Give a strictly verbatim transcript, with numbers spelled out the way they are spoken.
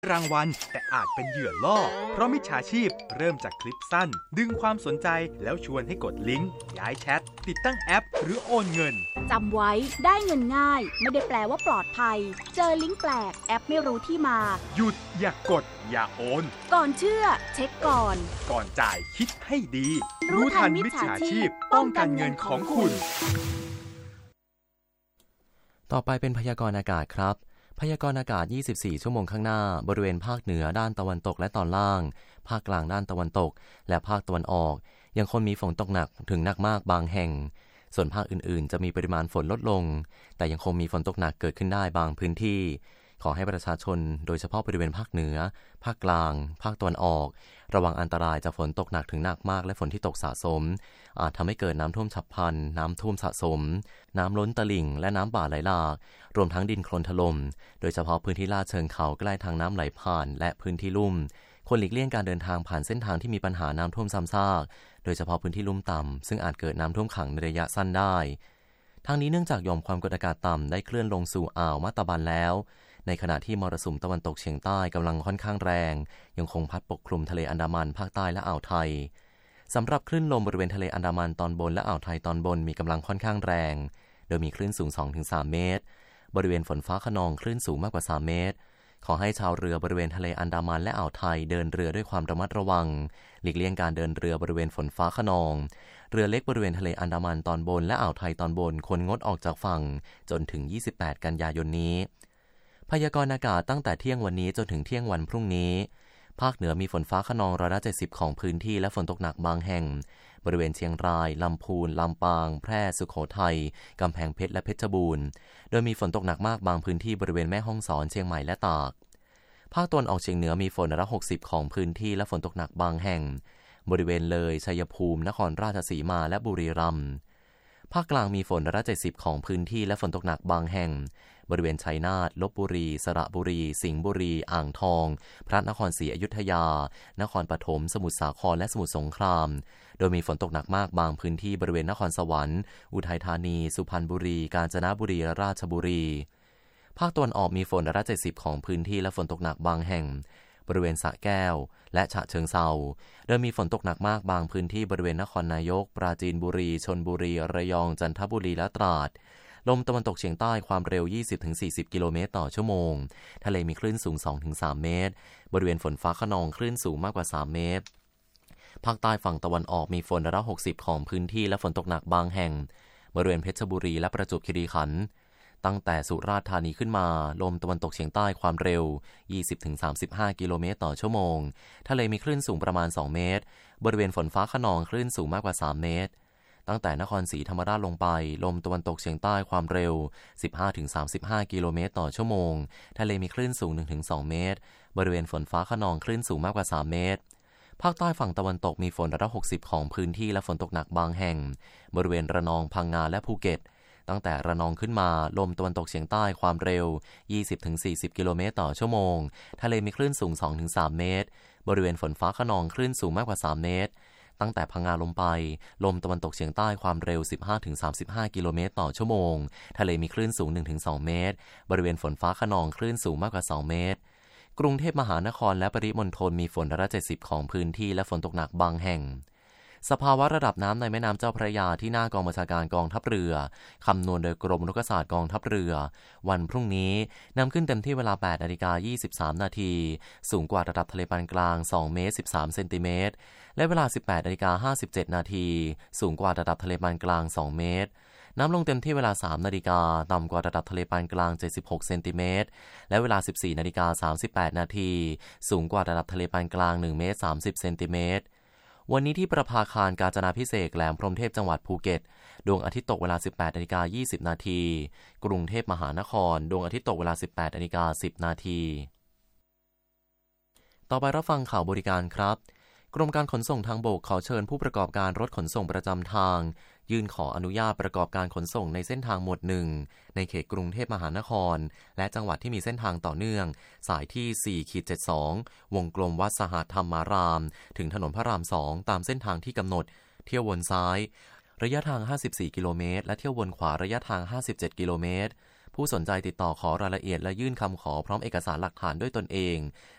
รางวัลแต่อาจเป็นเหยื่อล่อเพราะมิจฉาชีพเริ่มจากคลิปสั้นดึงความสนใจแล้วชวนให้กดลิงก์ย้ายแชทติดตั้งแอปหรือโอนเงินจำไว้ได้เงินง่ายไม่ได้แปลว่าปลอดภัยเจอลิงก์แปลกแอปไม่รู้ที่มาหยุดอย่ากกดอย่าโอนก่อนเชื่อเช็คก่อนก่อนจ่ายคิดให้ดีรู้ทันมิจฉาชีพป้องกันเงินของคุณต่อไปเป็นพยากรณ์อากาศครับพยากรณ์อากาศยี่สิบสี่ชั่วโมงข้างหน้าบริเวณภาคเหนือด้านตะวันตกและตอนล่างภาคกลางด้านตะวันตกและภาคตะวันออกยังคงมีฝนตกหนักถึงหนักมากบางแห่งส่วนภาคอื่นๆจะมีปริมาณฝนลดลงแต่ยังคงมีฝนตกหนักเกิดขึ้นได้บางพื้นที่ขอให้ประชาชนโดยเฉพาะบริเวณภาคเหนือภาคกลางภาคตะวันออกระวังอันตรายจากฝนตกหนักถึงหนักมากและฝนที่ตกสะสมอาจทำให้เกิดน้ำท่วมฉับพลันน้ำท่วมสะสมน้ำล้นตลิ่งและน้ำป่าไหลหลากรวมทั้งดินโคลนถล่มโดยเฉพาะพื้นที่ลาดเชิงเขาใกล้ทางน้ำไหลผ่านและพื้นที่ลุ่มควรหลีกเลี่ยงการเดินทางผ่านเส้นทางที่มีปัญหาน้ำท่วมซ้ำซากโดยเฉพาะพื้นที่ลุ่มต่ำซึ่งอาจเกิดน้ำท่วมขังในระยะสั้นได้ทั้งนี้เนื่องจากหย่อมความกดอากาศต่ำได้เคลื่อนลงสู่อ่าวมาตาบันแล้วในขณะที่มรสุมตะวันตกเฉียงใต้กำลังค่อนข้างแรงยังคงพัดปกคลุมทะเลอันดามันภาคใต้และอ่าวไทยสำหรับคลื่นลมบริเวณทะเลอันดามันตอนบนและอ่าวไทยตอนบนมีกำลังค่อนข้างแรงโดยมีคลื่นสูง สองถึงสาม เมตรบริเวณฝนฟ้าคะนองคลื่นสูงมากกว่าสามเมตรขอให้ชาวเรือบริเวณทะเลอันดามันและอ่าวไทยเดินเรือด้วยความระมัดระวังหลีกเลี่ยงการเดินเรือบริเวณฝนฟ้าคะนองเรือเล็กบริเวณทะเลอันดามันตอนบนและอ่าวไทยตอนบนควรงดออกจากฝั่งจนถึงยี่สิบแปดกันยายนนี้พยากรณ์อากาศตั้งแต่เที่ยงวันนี้จนถึงเที่ยงวันพรุ่งนี้ภาคเหนือมีฝนฟ้าคะนองร้อยละเจ็ดสิบของพื้นที่และฝนตกหนักบางแห่งบริเวณเชียงรายลำพูนลำปางแพร่สุโขทัยกำแพงเพชรและเพชรบูรณ์โดยมีฝนตกหนักมากบางพื้นที่บริเวณแม่ฮ่องสอนเชียงใหม่และตากภาคตะวันออกเฉียงเหนือมีฝนร้อยละหกสิบของพื้นที่และฝนตกหนักบางแห่งบริเวณเลยชัยภูมินครราชสีมาและบุรีรัมย์ภาคกลางมีฝนร้อยละเจ็ดสิบของพื้นที่และฝนตกหนักบางแห่งบริเวณชัยนาทลพบุรีสระบุรีสิงห์บุรีอ่างทองพระนครศรีอยุธยานครปฐมสมุทรสาครและสมุทรสงครามโดยมีฝนตกหนักมากบางพื้นที่บริเวณนครสวรรค์อุทัยธานีสุพรรณบุรีกาญจนบุรีและราชบุรีภาคตะวันออกมีฝนร้อยละเจ็ดสิบของพื้นที่และฝนตกหนักบางแห่งบริเวณสระแก้วและฉะเชิงเทราโดยมีฝนตกหนักมากบางพื้นที่บริเวณนครนายกปราจีนบุรีชลบุรีระยองจันทบุรีและตราดลมตะวันตกเฉียงใต้ความเร็ว ยี่สิบถึงสี่สิบ กิโลเมตรต่อชั่วโมงทะเลมีคลื่นสูง สองถึงสาม เมตรบริเวณฝนฟ้าคะนองคลื่นสูงมากกว่าสามเมตรภาคใต้ฝั่งตะวันออกมีฝนร้อยละหกสิบของพื้นที่และฝนตกหนักบางแห่งบริเวณเพชรบุรีและประจวบคีรีขันธ์ตั้งแต่สุราษฎร์ธานีขึ้นมาลมตะวันตกเฉียงใต้ความเร็ว ยี่สิบถึงสามสิบห้า กิโลเมตรต่อชั่วโมงทะเลมีคลื่นสูงประมาณสองเมตรบริเวณฝนฟ้าคะนองคลื่นสูงมากกว่าสามเมตรตั้งแต่นครศรีธรรมราชลงไปลมตะวันตกเฉียงใต้ความเร็ว สิบห้าถึงสามสิบห้า กิโลเมตรต่อชั่วโมงทะเลมีคลื่นสูง หนึ่งถึงสอง เมตรบริเวณฝนฟ้าคะนองคลื่นสูงมากกว่าสามเมตรภาคใต้ฝั่งตะวันตกมีฝนร้อยละหกสิบของพื้นที่และฝนตกหนักบางแห่งบริเวณระนองพังงาและภูเก็ตตั้งแต่ระนองขึ้นมาลมตะวันตกเฉียงใต้ความเร็ว ยี่สิบถึงสี่สิบ กิโลเมตรต่อชั่วโมงทะเลมีคลื่นสูง สองถึงสาม เมตรบริเวณฝนฟ้าคะนองคลื่นสูงมากกว่าสามเมตรตั้งแต่พังงาลงไปลมตะวันตกเฉียงใต้ความเร็ว สิบห้าถึงสามสิบห้า กิโลเมตรต่อชั่วโมงทะเลมีคลื่นสูง หนึ่งถึงสอง เมตรบริเวณฝนฟ้าคะนองคลื่นสูงมากกว่าสองเมตรกรุงเทพมหานครและปริมณฑลมีฝนร้อยละเจ็ดสิบของพื้นที่และฝนตกหนักบางแห่งสภาวะระดับน้ำในแม่น้ำเจ้าพระยาที่หน้ากองบัญชาการกองทัพเรือคำนวณโดยกรมอุทกศาสตร์กองทัพเรือวันพรุ่งนี้นำขึ้นเต็มที่เวลา แปดนาฬิกายี่สิบสาม นาทีสูงกว่าระดับทะเลปานกลางสองเมตรสิบสามเซนติเมตรและเวลา สิบแปดนาฬิกาห้าสิบเจ็ด นาทีสูงกว่าระดับทะเลปานกลางสองเมตรน้ำลงเต็มที่เวลา สามนาฬิกาต่ำกว่าระดับทะเลปานกลางเจ็ดสิบหกเซนติเมตรและเวลา สิบสี่นาฬิกาสามสิบแปด นาทีสูงกว่าระดับทะเลปานกลางหนึ่งเมตรสามสิบเซนติเมตรวันนี้ที่ประภาคารกาญจนาภิเษกแหลมพรหมเทพจังหวัดภูเก็ตดวงอาทิตย์ตกเวลา สิบแปดนาฬิกายี่สิบ นาทีกรุงเทพมหานครดวงอาทิตย์ตกเวลา สิบแปดนาฬิกาสิบ นาทีต่อไปรับฟังข่าวบริการครับกรมการขนส่งทางบกขอเชิญผู้ประกอบการรถขนส่งประจำทางยื่นขออนุญาตประกอบการขนส่งในเส้นทางหมวดหนึ่งในเขตกรุงเทพมหานครและจังหวัดที่มีเส้นทางต่อเนื่องสายที่ สี่เจ็ดสอง วงกลมวัดสหธรรมารามถึงถนนพระรามสองตามเส้นทางที่กำหนดเที่ยววนซ้ายระยะทางห้าสิบสี่กิโลเมตรและเที่ยววนขวาระยะทางห้าสิบเจ็ดกิโลเมตรผู้สนใจติดต่อขอรายละเอียดและยื่นคำขอพร้อมเอกสารหลักฐานด้วยตนเอง